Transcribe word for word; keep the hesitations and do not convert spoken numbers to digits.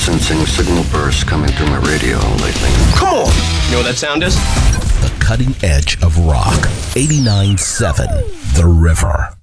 sensing signal bursts coming through my radio lately. Come on! You know what that sound is? The cutting edge of rock. eighty-nine point seven The River.